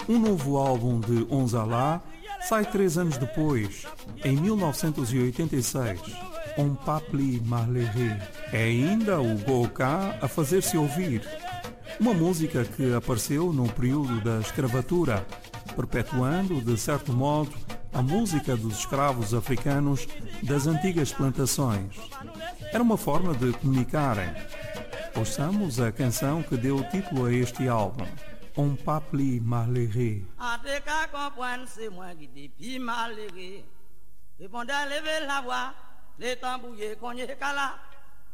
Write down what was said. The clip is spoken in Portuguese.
Um novo álbum de Onzala sai 3 anos depois, em 1986, On Papli Marlere. É ainda o Goka a fazer-se ouvir. Uma música que apareceu no período da escravatura, perpetuando, de certo modo, a música dos escravos africanos das antigas plantações. Era uma forma de comunicarem. Ouçamos a canção que deu o título a este álbum, On Papli Marlere. Les tambouillés, cogné, cala.